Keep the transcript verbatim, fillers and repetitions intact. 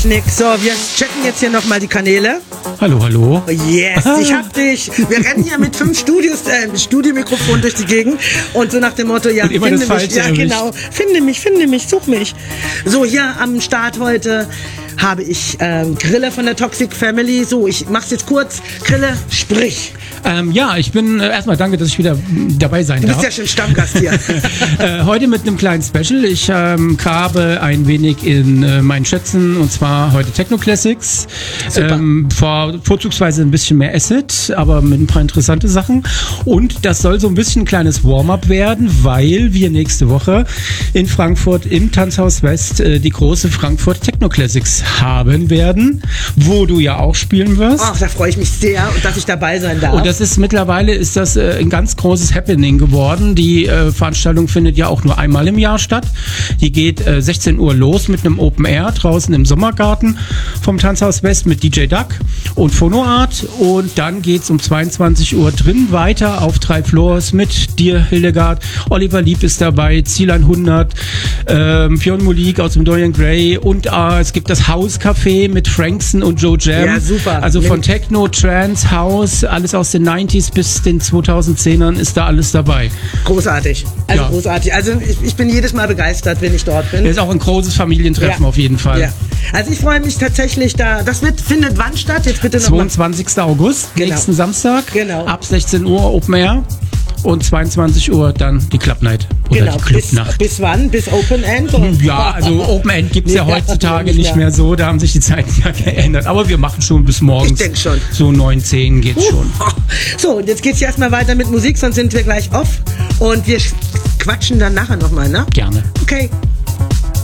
Nick, so, wir checken jetzt hier nochmal die Kanäle. Hallo, hallo. Yes, ich hab dich. Wir rennen hier mit fünf Studios, äh, Studiomikrofonen durch die Gegend und so nach dem Motto, ja, finde mich. Falsche ja, genau, finde mich, finde mich, such mich. So, hier am Start heute habe ich ähm, Grille von der Toxic Family. So, ich mach's jetzt kurz. Grille, sprich. Ähm, ja, ich bin äh, erstmal danke, dass ich wieder dabei sein darf. Du bist darf. ja schon Stammgast hier. äh, heute mit einem kleinen Special. Ich ähm, grabe ein wenig in äh, meinen Schätzen und zwar heute Techno Classics. Ähm, vor, vorzugsweise ein bisschen mehr Acid, aber mit ein paar interessante Sachen. Und das soll so ein bisschen ein kleines Warm-up werden, weil wir nächste Woche in Frankfurt im Tanzhaus West äh, die große Frankfurt Techno Classics haben werden, wo du ja auch spielen wirst. Ach, da freue ich mich sehr, dass ich dabei sein darf. Und das ist mittlerweile ist das äh, ein ganz großes Happening geworden. Die äh, Veranstaltung findet ja auch nur einmal im Jahr statt. Die geht äh, sechzehn Uhr los mit einem Open Air draußen im Sommergarten vom Tanzhaus West mit D J Duck und Phonoart. Und dann geht's um zweiundzwanzig Uhr drin weiter auf drei Floors mit dir, Hildegard. Oliver Lieb ist dabei, Ziel hundert, ähm, Fionn Molik aus dem Dorian Gray und äh, es gibt das House Café mit Frankson und Joe Jam. Ja, super. Also von Techno, Trance, House, alles aus den neunziger bis den zweitausendzehnern ist da alles dabei. Großartig. Also ja. großartig. Also ich, ich bin jedes Mal begeistert, wenn ich dort bin. Das ist auch ein großes Familientreffen ja. auf jeden Fall. Ja. Also ich freue mich tatsächlich da. Das wird, findet wann statt? Jetzt bitte noch zweiundzwanzigster August, genau. nächsten Samstag. Genau. Ab sechzehn Uhr Open Air. Und zweiundzwanzig Uhr dann die Club Night oder genau. die Clubnacht. Bis, bis wann? Bis Open End? Ja, also Open End gibt es ja, ja heutzutage nicht mehr. nicht mehr so. Da haben sich die Zeiten ja geändert. Aber wir machen schon bis morgens. Ich denke schon. So neun, zehn geht's uh. schon. So, und jetzt geht's hier erstmal weiter mit Musik, sonst sind wir gleich off. Und wir quatschen dann nachher nochmal, ne? Gerne. Okay.